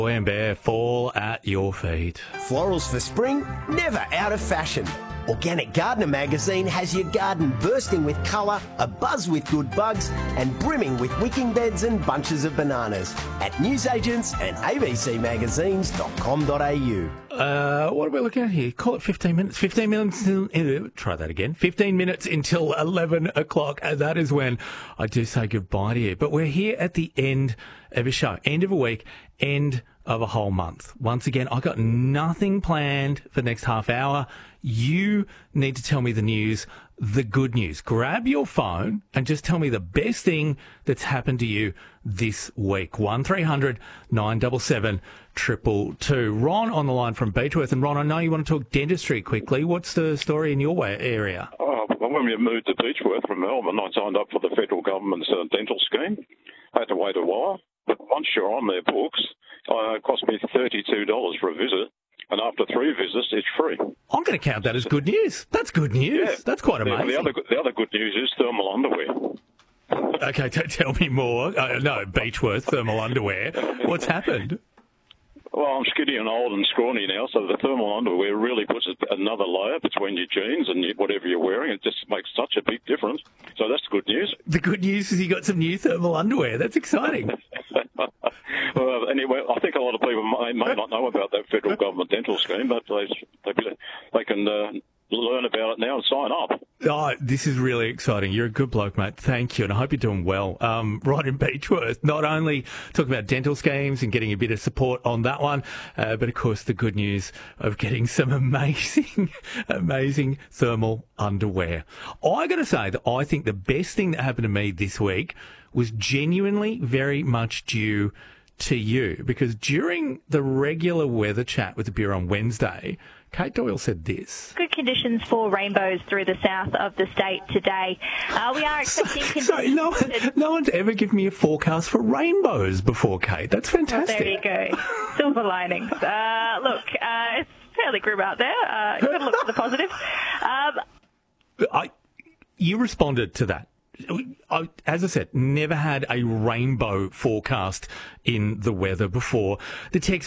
Boy and Bear fall at your feet. Florals for spring, never out of fashion. Organic Gardener magazine has your garden bursting with colour, abuzz with good bugs, and brimming with wicking beds and bunches of bananas at newsagents and abcmagazines.com.au. What are we looking at here? Call it 15 minutes. 15 minutes. Try that again. 15 minutes until 11 o'clock. And that is when I do say goodbye to you. But we're here at the end of a show, end of a week, end of a whole month. Once again, I got nothing planned for the next half hour. You need to tell me the news, the good news. Grab your phone and just tell me the best thing that's happened to you this week. 1300 977 222. Ron on the line from Beechworth. And Ron, I know you want to talk dentistry quickly. What's the story in your area? Well, when we moved to Beechworth from Melbourne, I signed up for the federal government's dental scheme. I had to wait a while, but once you're on their books, it cost me $32 for a visit. And after 3 visits, it's free. I'm going to count that as good news. That's good news. Yeah. That's quite amazing. The other good news is thermal underwear. Okay, tell me more. No, Beechworth, thermal underwear. What's happened? Well, I'm skinny and old and scrawny now, so the thermal underwear really puts another layer between your jeans and whatever you're wearing. It just makes such a big difference. So that's good news. The good news is you got some new thermal underwear. That's exciting. Well, anyway, I think a lot of people may not know about that federal government dental scheme, but they can learn about it now and sign up. Oh, this is really exciting. You're a good bloke, mate. Thank you, and I hope you're doing well. Right in Beechworth, not only talking about dental schemes and getting a bit of support on that one, but of course the good news of getting some amazing thermal underwear. I got to say that I think the best thing that happened to me this week was genuinely very much due to you, because during the regular weather chat with the Bureau on Wednesday, Kate Doyle said this. Good conditions for rainbows through the south of the state today. We are expecting conditions. No one's ever given me a forecast for rainbows before, Kate. That's fantastic. Well, there you go. Silver linings. Look, it's fairly grim out there. You've got to look for the positive. You responded to that. As I said, never had a rainbow forecast in the weather before. The text